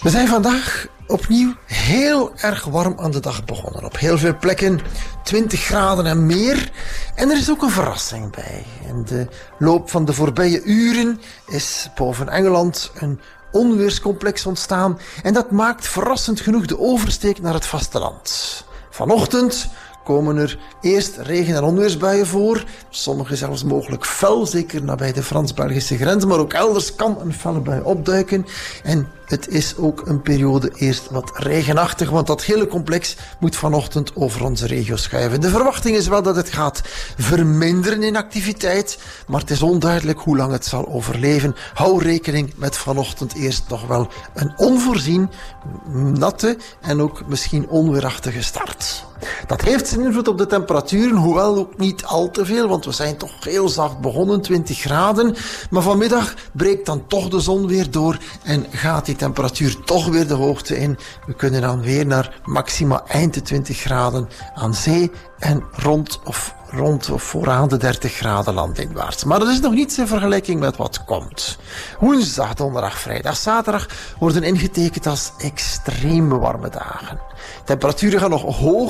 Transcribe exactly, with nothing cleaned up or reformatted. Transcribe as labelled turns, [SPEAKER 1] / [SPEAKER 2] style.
[SPEAKER 1] We zijn vandaag opnieuw heel erg warm aan de dag begonnen. Op heel veel plekken twintig graden en meer. En er is ook een verrassing bij. In de loop van de voorbije uren is boven Engeland een onweerscomplex ontstaan. En dat maakt verrassend genoeg de oversteek naar het vasteland. Vanochtend komen er eerst regen- en onweersbuien voor. Sommige zelfs mogelijk fel, zeker nabij de Frans-Belgische grens. Maar ook elders kan een felle bui opduiken. En het is ook een periode eerst wat regenachtig, want dat hele complex moet vanochtend over onze regio schuiven. De verwachting is wel dat het gaat verminderen in activiteit, maar het is onduidelijk hoe lang het zal overleven. Hou rekening met vanochtend eerst nog wel een onvoorzien, natte en ook misschien onweerachtige start. Dat heeft zijn invloed op de temperaturen, hoewel ook niet al te veel, want we zijn toch heel zacht begonnen, twintig graden. Maar vanmiddag breekt dan toch de zon weer door en gaat die temperatuur toch weer de hoogte in. We kunnen dan weer naar maxima eind de twintig graden aan zee en rond of rond of vooraan de dertig graden landinwaarts. Maar dat is nog niets in vergelijking met wat komt. Woensdag, donderdag, vrijdag, zaterdag worden ingetekend als extreem warme dagen. Temperaturen gaan nog hoog